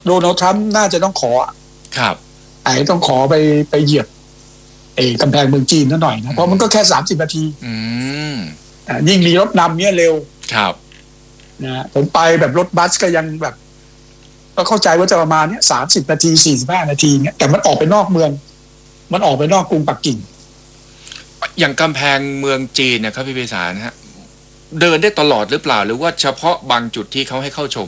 โดนัลด์ทรัมป์น่าจะต้องขอครับต้องขอไปเหยียบกำแพงเมืองจีนนิดหน่อยนะเพราะมันก็แค่30 นาทียิ่งมีรถนำเนี่ยเร็วครับนะผมไปแบบรถบัสก็ยังแบบก็เข้าใจว่าจะประมาณเนี้ย30 นาที45 นาทีเนี่ยแต่มันออกไปนอกเมืองมันออกไปนอกกรุงปักกิ่งอย่างกำแพงเมืองจีนนะครับพี่ไพศาลนะฮะเดินได้ตลอดหรือเปล่าหรือว่าเฉพาะบางจุดที่เขาให้เข้าชม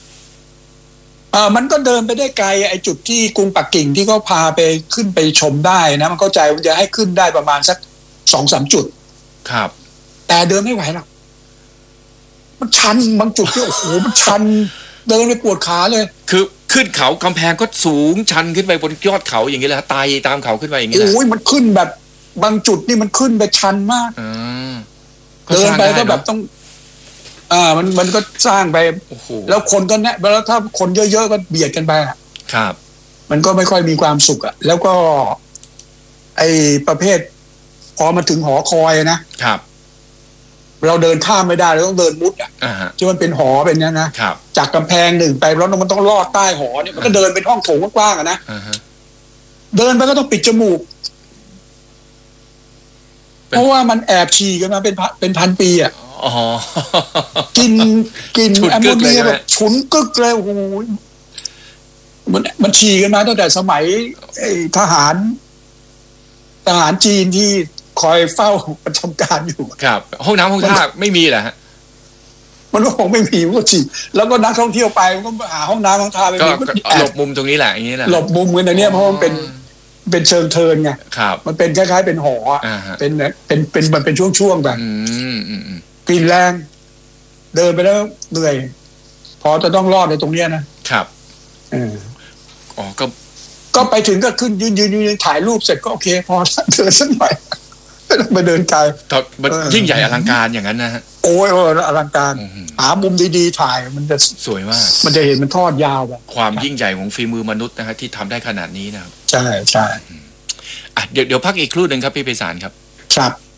มันก็เดินไปได้ไกลไอ้จุดที่กรุงปักกิ่งที่เขาพาไปขึ้นไปชมได้นะมันเข้าใจว่าจะให้ขึ้นได้ประมาณสัก2-3 จุดครับแต่เดินไม่ไหวหรอกมันชันบางจุดที่โอ้โหมันชันเดินไปปวดขาเลยคือขึ้นเขากำแพงก็สูงชันขึ้นไปบนยอดเขาอย่างนี้แหละไต่ตามเขาขึ้นไปอย่างนี้แหละโอ้ยมันขึ้นแบบบางจุดนี่มันขึ้นไปชันมากเดินไปก็แบบต้องมันก็สร้างไปแล้วคนก็เนี่ยแล้วถ้าคนเยอะๆก็เบียดกันไปครับมันก็ไม่ค่อยมีความสุขแล้วก็ไอ้ประเภทพอมาถึงหอคอยนะครับเราเดินข้ามไม่ได้เราต้องเดินมุดที่มันเป็นหอเป็นเนี้ยนะจากกำแพงหนึ่งไปแล้วมันต้องลอดใต้หอเนี่ยมันก็เดินเป็นห้องโถงกว้างๆนะเดินไปก็ต้องปิดจมูกเพราะว่ามันแอบฉี่กันมาเป็นพันปีกินแอมโมเนียแบบฉุนกึกเลยโอ้โหมันฉี่กันมาตั้งแต่สมัยทหารจีนที่คอยเฝ้าประจำการอยู่ครับห้องน้ำห้องท่าไม่มีเหรอฮะมันก็คงไม่มีมันก็ฉี่แล้วก็นักท่องเที่ยวไปมันก็หาห้องน้ำห้องท่าไปก็หลบมุมตรงนี้แหละอย่างนี้แหละหลบมุมกันในนี้เพราะมันเป็นเชิงเทินไงมันเป็นคล้ายๆเป็นหอมันเป็นช่วงๆแบบกลิ่นแรงเดินไปแล้วเหนื่อยพอจะต้องรอดในตรงเนี้ยนะครับก็ไปถึงก็ขึ้นยืนถ่ายรูปเสร็จก็โอเคพอเดินสักหน่อยไม่ต้องไปเดินไกลมันยิ่งใหญ่อลังการอย่างนั้นนะฮะโอ้ยอลังการหามุมดีๆถ่ายมันจะสวยมากมันจะเห็นมันทอดยาวแบบความยิ่งใหญ่ของฝีมือมนุษย์นะฮะที่ทำได้ขนาดนี้นะครับใช่เดี๋ยวพักอีกครู่หนึ่งครับพี่ไพศาลครับครับ